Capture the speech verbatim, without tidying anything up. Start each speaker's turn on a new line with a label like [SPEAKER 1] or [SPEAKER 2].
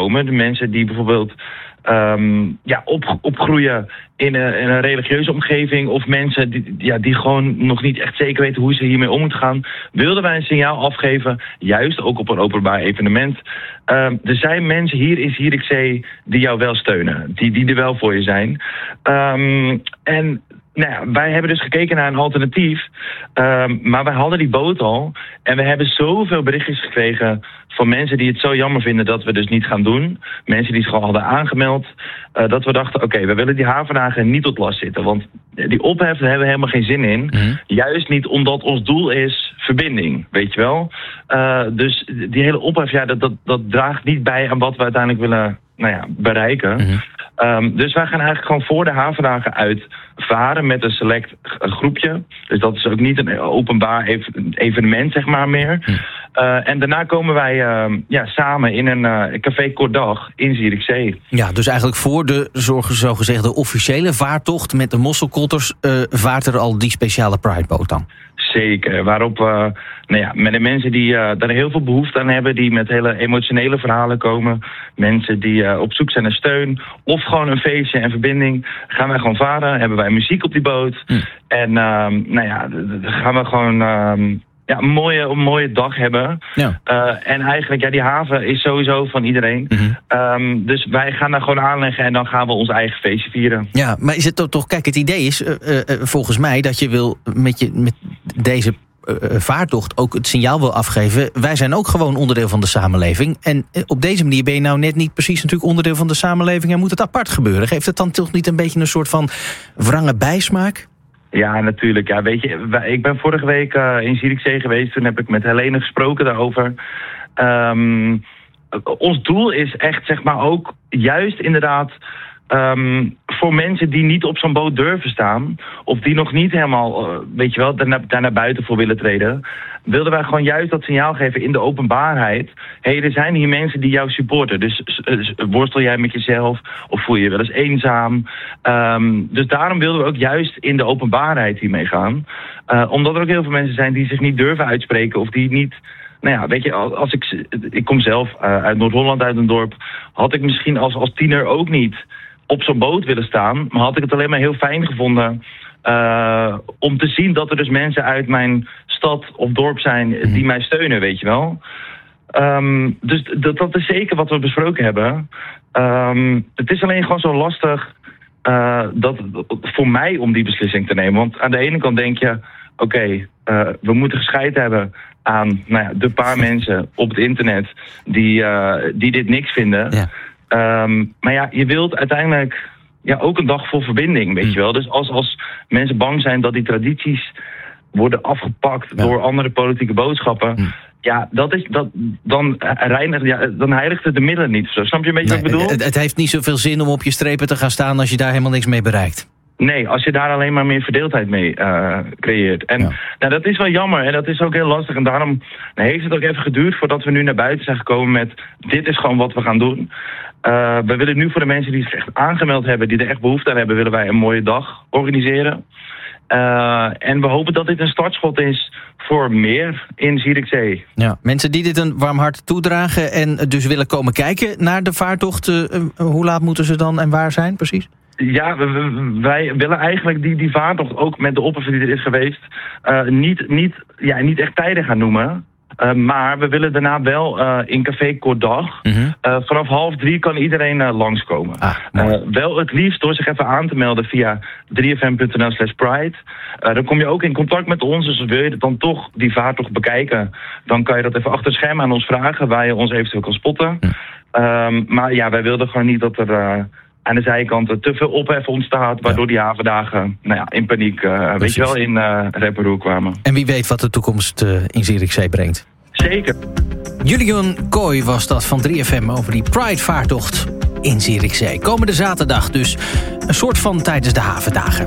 [SPEAKER 1] komen. De mensen die bijvoorbeeld um, ja, op, opgroeien in een, in een religieuze omgeving, of mensen die, ja, die gewoon nog niet echt zeker weten hoe ze hiermee om moeten gaan, wilden wij een signaal afgeven, juist ook op een openbaar evenement. Um, er zijn mensen hier in Zierikzee die jou wel steunen, die, die er wel voor je zijn. Um, en Nou ja, wij hebben dus gekeken naar een alternatief, um, maar wij hadden die boot al. En we hebben zoveel berichtjes gekregen van mensen die het zo jammer vinden dat we dus niet gaan doen. Mensen die zich al hadden aangemeld. Uh, dat we dachten, oké, okay, we willen die havendagen niet tot last zitten. Want die ophef, daar hebben we helemaal geen zin in. Mm-hmm. Juist niet omdat ons doel is verbinding, weet je wel. Uh, dus die hele ophef, ja, dat, dat, dat draagt niet bij aan wat we uiteindelijk willen nou ja, bereiken. Mm-hmm. Um, dus wij gaan eigenlijk gewoon voor de havendagen uitvaren met een select groepje. Dus dat is ook niet een openbaar evenement, zeg maar, meer. Hm. Uh, en daarna komen wij uh, ja, samen in een uh, café Kortdag in Zierikzee.
[SPEAKER 2] Ja, dus eigenlijk voor de zogezegde officiële vaartocht met de mosselkotters uh, vaart er al die speciale Prideboot dan?
[SPEAKER 1] Zeker, waarop uh, nou ja, met de mensen die uh, daar heel veel behoefte aan hebben, die met hele emotionele verhalen komen, mensen die uh, op zoek zijn naar steun, of gewoon een feestje en verbinding, gaan wij gewoon varen, hebben wij muziek op die boot. Hm. En uh, nou ja, dan gaan we gewoon uh, ja, een, mooie, een mooie dag hebben. Ja. Uh, en eigenlijk, ja, die haven is sowieso van iedereen. Mm-hmm. Um, dus wij gaan daar gewoon aanleggen en dan gaan we ons eigen feestje vieren.
[SPEAKER 2] Ja, maar is het toch, toch kijk, het idee is uh, uh, volgens mij dat je wil met, je, met deze uh, vaartocht ook het signaal wil afgeven. Wij zijn ook gewoon onderdeel van de samenleving. En uh, op deze manier ben je nou net niet precies natuurlijk onderdeel van de samenleving en moet het apart gebeuren. Geeft het dan toch niet een beetje een soort van wrange bijsmaak?
[SPEAKER 1] Ja, natuurlijk. Ja, weet je, ik ben vorige week uh, in Zierikzee geweest. Toen heb ik met Helene gesproken daarover. Um, ons doel is echt, zeg maar, ook juist inderdaad Um, voor mensen die niet op zo'n boot durven staan, of die nog niet helemaal, uh, weet je wel, daar, daar naar buiten voor willen treden, wilden wij gewoon juist dat signaal geven in de openbaarheid. Hé, hey, er zijn hier mensen die jou supporten. Dus uh, worstel jij met jezelf, of voel je je wel eens eenzaam? Um, dus daarom wilden we ook juist in de openbaarheid hiermee gaan. Uh, omdat er ook heel veel mensen zijn die zich niet durven uitspreken, of die niet. Nou ja, weet je, als ik, ik kom zelf uh, uit Noord-Holland, uit een dorp, had ik misschien als, als tiener ook niet op zo'n boot willen staan, maar had ik het alleen maar heel fijn gevonden uh, om te zien dat er dus mensen uit mijn stad of dorp zijn die mij steunen, weet je wel. Um, dus dat, dat is zeker wat we besproken hebben. Um, het is alleen gewoon zo lastig uh, dat, voor mij om die beslissing te nemen. Want aan de ene kant denk je, oké, okay, uh, we moeten gescheid hebben aan nou ja, de paar mensen op het internet die, uh, die dit niks vinden. Ja. Um, maar ja, je wilt uiteindelijk ja, ook een dag vol verbinding, weet mm. je wel. Dus als, als mensen bang zijn dat die tradities worden afgepakt ja. door andere politieke boodschappen, mm. ja, dat is, dat, dan, reinigt, ja, dan heiligt het de middelen niet. Zo. Snap je een beetje nee, wat ik bedoel?
[SPEAKER 2] Het, het heeft niet zoveel zin om op je strepen te gaan staan als je daar helemaal niks mee bereikt.
[SPEAKER 1] Nee, als je daar alleen maar meer verdeeldheid mee uh, creëert. En ja. nou, dat is wel jammer en dat is ook heel lastig. En daarom nou, heeft het ook even geduurd voordat we nu naar buiten zijn gekomen met dit is gewoon wat we gaan doen. Uh, we willen nu voor de mensen die zich echt aangemeld hebben, die er echt behoefte aan hebben, willen wij een mooie dag organiseren. Uh, en we hopen dat dit een startschot is voor meer in Zierikzee.
[SPEAKER 2] Ja, mensen die dit een warm hart toedragen en dus willen komen kijken naar de vaartocht, uh, hoe laat moeten ze dan en waar zijn precies?
[SPEAKER 1] Ja, wij willen eigenlijk die, die vaartocht ook met de ophef die er is geweest uh, niet, niet, ja, niet echt tijden gaan noemen. Uh, maar we willen daarna wel uh, in Café Kortdag. Mm-hmm. Uh, vanaf half drie kan iedereen uh, langskomen. Ah, uh, wel het liefst door zich even aan te melden via drie f m punt n l slash pride. Uh, dan kom je ook in contact met ons. Dus wil je dan toch die vaartocht bekijken, dan kan je dat even achter het scherm aan ons vragen, waar je ons eventueel kan spotten. Mm. Um, maar ja, wij wilden gewoon niet dat er Uh, aan de zijkanten te veel ophef ontstaat, waardoor die havendagen nou ja, in paniek, uh, weet je wel, in uh, rep en roer kwamen.
[SPEAKER 2] En wie weet wat de toekomst uh, in Zierikzee brengt.
[SPEAKER 1] Zeker.
[SPEAKER 2] Julian Kooi was dat van drie f m over die Pride-vaartocht in Zierikzee. Komende zaterdag dus een soort van tijdens de havendagen.